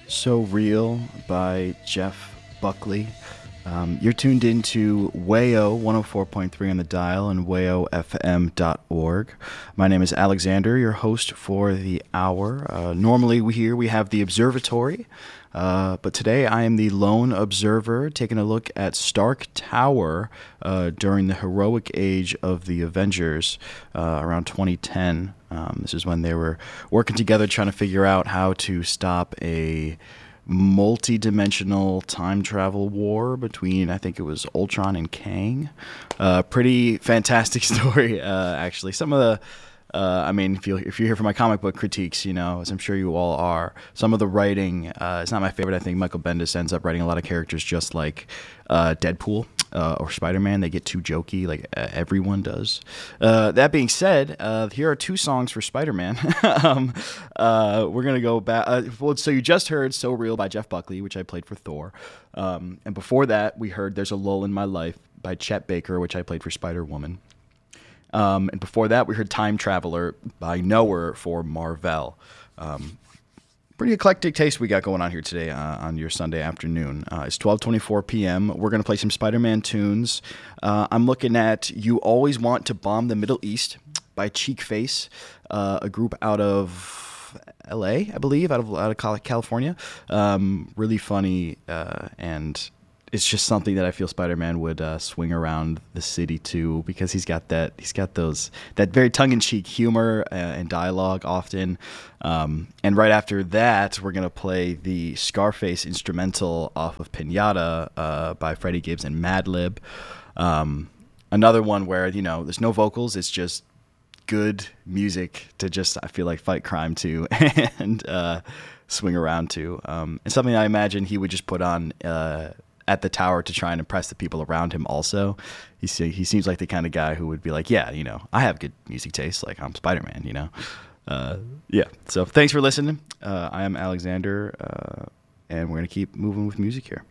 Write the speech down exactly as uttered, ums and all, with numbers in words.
So Real by Jeff Buckley. Um, you're tuned into Wayo one oh four point three on the dial and wayo f m dot org. My name is Alexander, your host for the hour. Uh, normally we here we have the observatory, uh, but today I am the lone observer taking a look at Stark Tower uh, during the heroic age of the Avengers uh, around twenty ten. Um, this is when they were working together trying to figure out how to stop a multi-dimensional time travel war between, I think it was Ultron and Kang. Uh, pretty fantastic story, uh, actually. Some of the, uh, I mean, if, you, if you're here for my comic book critiques, you know, as I'm sure you all are, some of the writing, uh, it's not my favorite. I think Michael Bendis ends up writing a lot of characters just like uh, Deadpool. Uh, or Spider-Man, they get too jokey, like uh, everyone does. Uh, that being said, uh, here are two songs for Spider-Man. um, uh, we're gonna go back. Uh, well, so you just heard "So Real" by Jeff Buckley, which I played for Thor, um, and before that, we heard "There's a Lull in My Life" by Chet Baker, which I played for Spider-Woman. Um, and before that, we heard "Time Traveler" by Knower for Marvel. Um, Pretty eclectic taste we got going on here today uh, on your Sunday afternoon. Uh, it's twelve twenty-four p.m. We're going to play some Spider-Man tunes. Uh, I'm looking at "You Always Want to Bomb the Middle East" by Cheek Face, uh, a group out of L A, I believe, out of, out of California. Um, really funny, uh, and it's just something that I feel Spider-Man would uh, swing around the city to, because he's got that he's got those that very tongue-in-cheek humor uh, and dialogue often. Um, and right after that, we're gonna play the Scarface instrumental off of Pinata uh, by Freddie Gibbs and Madlib. Um, another one where, you know, there's no vocals; it's just good music to just, I feel like, fight crime to and uh, swing around to. Um, and something I imagine he would just put on Uh, at the tower to try and impress the people around him also. He he seems like the kind of guy who would be like, yeah, you know, I have good music taste, like I'm Spider-Man, you know? Uh, yeah, so thanks for listening. Uh, I am Alexander, uh, and we're going to keep moving with music here.